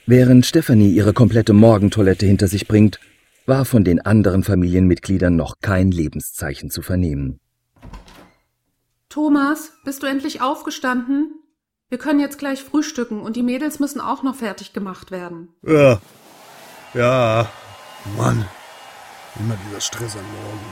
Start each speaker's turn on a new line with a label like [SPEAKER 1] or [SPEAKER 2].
[SPEAKER 1] Während Stefanie ihre komplette Morgentoilette hinter sich bringt, war von den anderen Familienmitgliedern noch kein Lebenszeichen zu vernehmen.
[SPEAKER 2] Thomas, bist du endlich aufgestanden? Wir können jetzt gleich frühstücken und die Mädels müssen auch noch fertig gemacht werden.
[SPEAKER 3] Ja, Mann, immer dieser Stress am Morgen.